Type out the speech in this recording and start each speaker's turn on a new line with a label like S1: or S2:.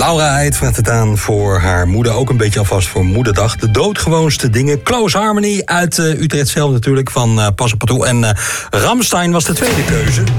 S1: Laura Heid vraagt het aan voor haar moeder. Ook een beetje alvast voor Moederdag. De doodgewoonste dingen. Close Harmony uit Utrecht zelf natuurlijk. Van Pas op het Toe. En Rammstein was de tweede keuze.